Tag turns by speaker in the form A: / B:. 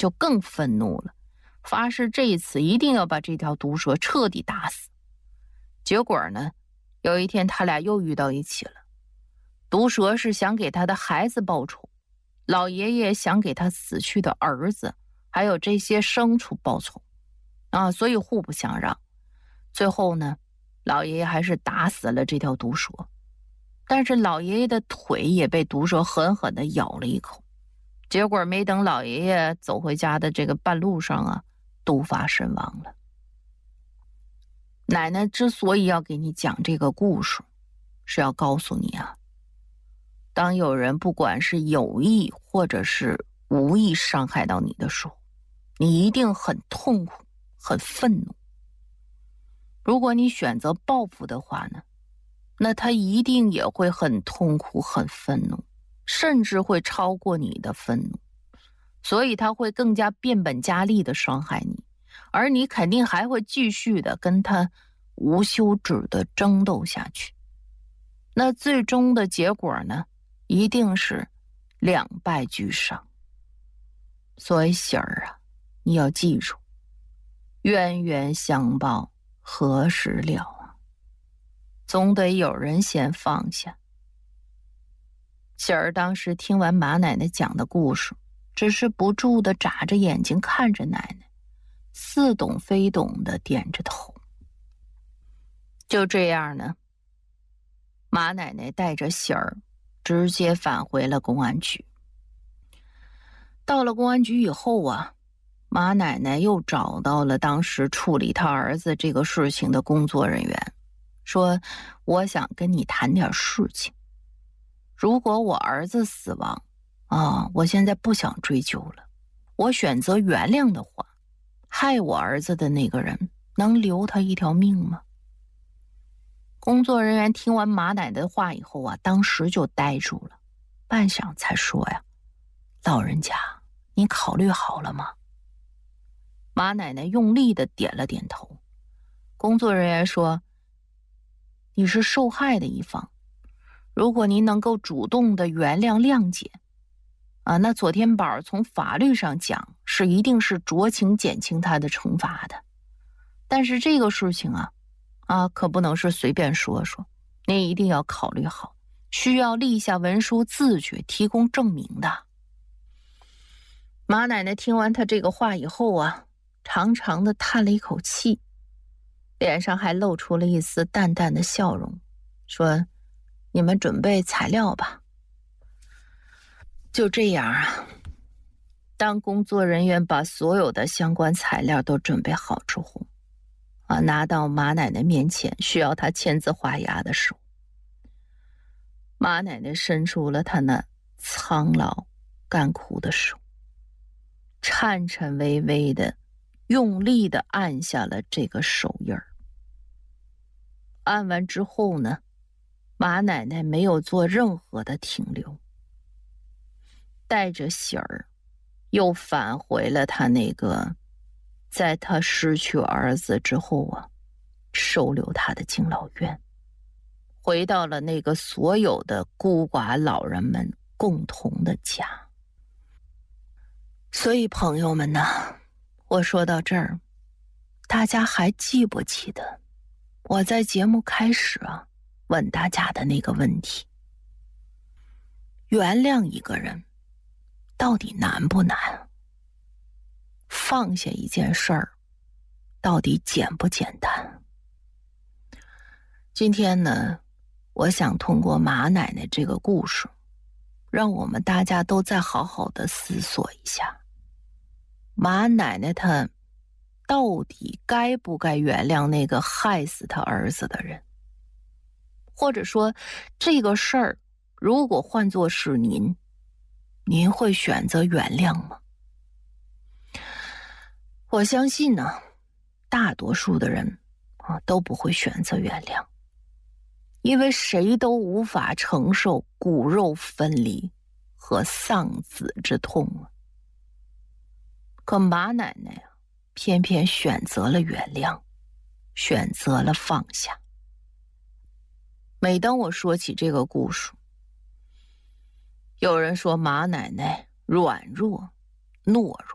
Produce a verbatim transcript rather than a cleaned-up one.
A: 就更愤怒了，发誓这一次一定要把这条毒蛇彻底打死。结果呢，有一天他俩又遇到一起了。毒蛇是想给他的孩子报仇，老爷爷想给他死去的儿子还有这些牲畜报仇啊，所以互不相让。最后呢，老爷爷还是打死了这条毒蛇，但是老爷爷的腿也被毒蛇狠狠地咬了一口。结果没等老爷爷走回家的这个半路上啊，毒发身亡了。奶奶之所以要给你讲这个故事，是要告诉你啊，当有人不管是有意或者是无意伤害到你的时候，你一定很痛苦，很愤怒。如果你选择报复的话呢，那他一定也会很痛苦，很愤怒，甚至会超过你的愤怒，所以他会更加变本加厉的伤害你，而你肯定还会继续的跟他无休止的争斗下去。那最终的结果呢，一定是两败俱伤。所以喜儿啊，你要记住，冤冤相报何时了啊？总得有人先放下。喜儿当时听完马奶奶讲的故事，只是不住地眨着眼睛看着奶奶，似懂非懂地点着头。就这样呢，马奶奶带着喜儿直接返回了公安局。到了公安局以后啊，马奶奶又找到了当时处理他儿子这个事情的工作人员，说我想跟你谈点事情。如果我儿子死亡啊，我现在不想追究了，我选择原谅的话，害我儿子的那个人能留他一条命吗？工作人员听完马奶奶的话以后啊，当时就呆住了，半晌才说呀，老人家，你考虑好了吗？马奶奶用力地点了点头。工作人员说，你是受害的一方，如果您能够主动的原谅谅解啊，那左天宝从法律上讲是一定是酌情减轻他的惩罚的。但是这个事情啊啊，可不能是随便说说，您一定要考虑好，需要立下文书自觉提供证明的。马奶奶听完他这个话以后啊，长长的叹了一口气，脸上还露出了一丝淡淡的笑容，说，你们准备材料吧。就这样啊，当工作人员把所有的相关材料都准备好之后啊，拿到马奶奶面前需要她签字画押的时候，马奶奶伸出了她那苍老干枯的手，颤颤巍巍的用力的按下了这个手印儿。按完之后呢，马奶奶没有做任何的停留，带着喜儿又返回了她那个在她失去儿子之后啊收留她的敬老院，回到了那个所有的孤寡老人们共同的家。所以朋友们呢，我说到这儿，大家还记不记得我在节目开始啊问大家的那个问题，原谅一个人到底难不难？放下一件事儿到底简不简单？今天呢，我想通过马奶奶这个故事，让我们大家都再好好的思索一下，马奶奶她到底该不该原谅那个害死他儿子的人？或者说，这个事儿如果换作是您，您会选择原谅吗？我相信呢，大多数的人啊都不会选择原谅，因为谁都无法承受骨肉分离和丧子之痛啊。可马奶奶啊，偏偏选择了原谅，选择了放下。每当我说起这个故事，有人说马奶奶软弱懦弱，